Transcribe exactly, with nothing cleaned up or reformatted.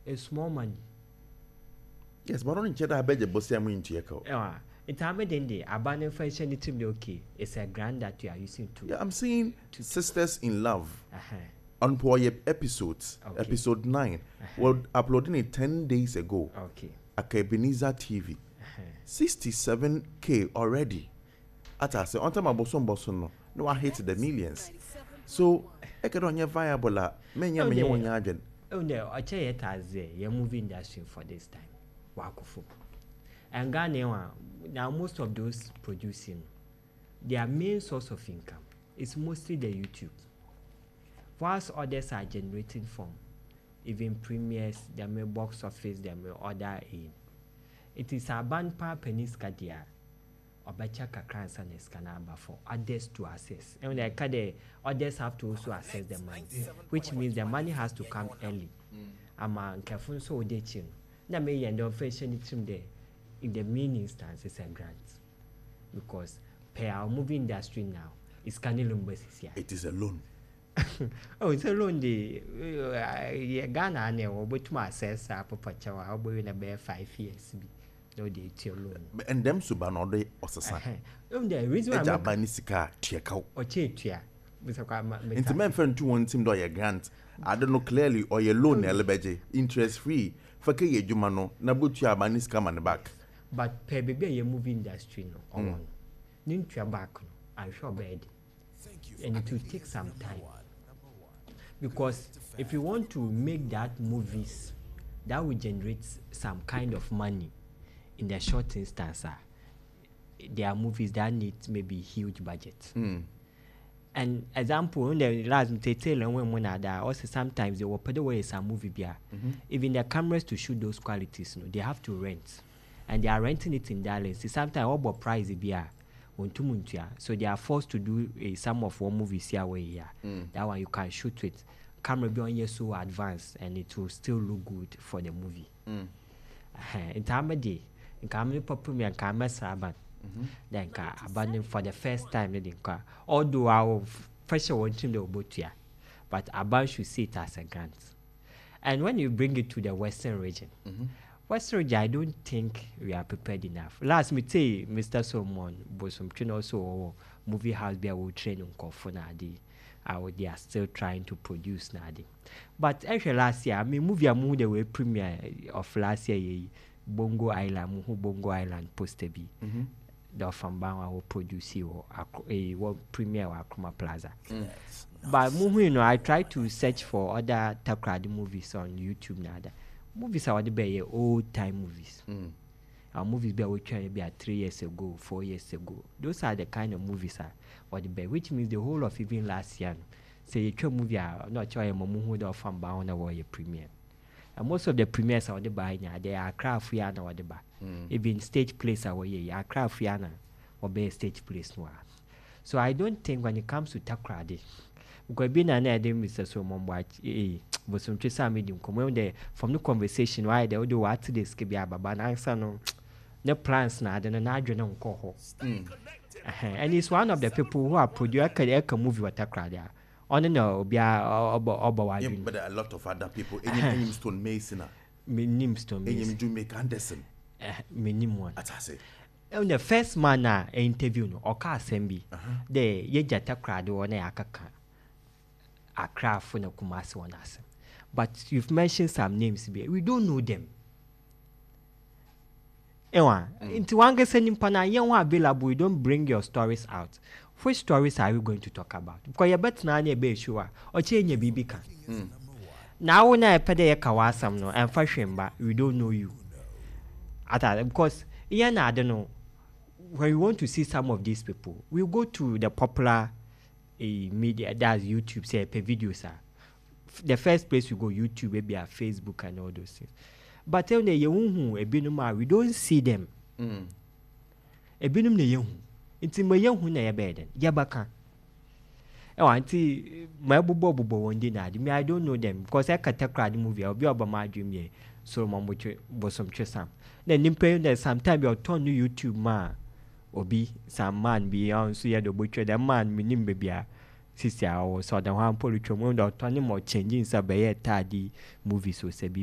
a small money. Yes, but only cheddar beje bossy am into your Yeah, it's a bit the abandon fashion it be okay. It's a grand that you are using to. Yeah, I'm seeing to, Sisters in Love. Uh-huh. On Poye episodes, Okay. episode nine. Uh-huh. Well, uploading it ten days ago. Okay. At Ebenezer T V. Uh-huh. sixty-seven K already. At I say, on time about some boss no, no, I hate the millions. So, I can only viable. Many a million one agent. Oh, no, I tell you, it as a movie industry for this time. Wakufu. And Ghana, now most of those producing, their main source of income is mostly the YouTube. Whilst others are generating from, even premieres, they may box office, they may order in. It is a band pa pennies kadia, or bacha kakran and scanaba for others to access. And like the others have to also access the money, which means the money has to come early. Ama careful so they chin. That may end up facing it there. In the main instance, it's a grant. Because per our movie industry now, it's Kanilum here. It is a loan. Oh, it's a loan. The uh, Ghana and but to access our papa chawa, I'll be in about five years. No, they tell loan. And them subanode or society. Oh, the reason I'm a banisika check out or chetia. Into men friend two one team do your grant. I don't know clearly or your loan elebeje interest free. For K Jumano, Nabutia banis come on the back. But per baby a movie industry no or one. Need your back no, I'm sure bed. And it will take some time. Because if you want to make that movies that will generate some kind of money in the short instance, uh, there are movies that need maybe huge budget. Mm. And example, when the last tell and when one other also sometimes they will put away some movie beer. Mm-hmm. Even the cameras to shoot those qualities, you know, they have to rent. And they are renting it in dollars. Sometimes all but price beer on two months. So they are forced to do a some of one movies here where yeah. Mm. That one you can shoot with camera be on here so advanced and it will still look good for the movie. Mm. Uh, in time of day, in camera pop me and camera saban. Mm-hmm. Then ka abandon for the first time in car. Although our first one team the Obotia, but Aban should see it as a grant. And when you bring it to the Western region, mm-hmm. Western region, I don't think we are prepared enough. Last me say, Mister Solomon, but some train also movie house be will train on Kofonadi. They are still trying to produce Nadi. But actually last year, I mean movie a movie the way premiere of last year, Bongo Island, Muhu Bongo Island posted be. Mm-hmm. The Fambawa will produce you a world premiere or Akroma Plaza. Mm. But you know, I try to search for other Takradi movies on YouTube now. Movies are the old time movies. Mm. Our movies be trying to be three years ago, four years ago. Those are the kind of movies are or the bear, which means the whole of even last year. Say a movie are not sure a Momu or Fambawa or a premiere. And most of the premieres are the buy now. They are craft fiana or the bar. Mm. Even stage plays away, yeah, craft fiana or be a stage place noir. So I don't think when it comes to Takradi, because being an idea, Mister Solomon, eh, but some Trisa medium come there from the conversation why they do what this could be a baba answer no no plans now, then an adrenaline coho. And it's one of the people who are producing a movie with Takradi. On no, be a oba but there are a lot of other people. Any Stone Mason, Minim Stone Mason, Jamaica Anderson, minimum one. As I say, on the first man, uh, interview no or car assembly. The Yejata crowd or Neakaka, a craft for no Kumasi one as. But you've mentioned some names, we don't know them. Ewa, into one gets in Pana, you are available, you don't bring your stories out. Which stories are we going to talk about? Because you bet na anya be sure or change your baby can. Now when I pay the kawasam no and fashion but we don't know you. At that because yeah I don't know. When we want to see some of these people, we go to the popular uh, media that's YouTube, say per videos are. The first place we go YouTube, maybe a Facebook and all those things. But tell the young we don't see them. Mm. A binum the young. It's in my young who never bed. Yabaka. Oh, auntie, my bobo one dinner. Me, I don't know them because I can't take the movie. I'll be about my dream. Ye, so, mom, which was some chesam. Then, in pain, that sometimes you're turn to YouTube, ma, or be some man beyond so you had the butcher, the man, me, baby, sister, or so the one polytron, or turning more changing, so by a tardy movie, so say.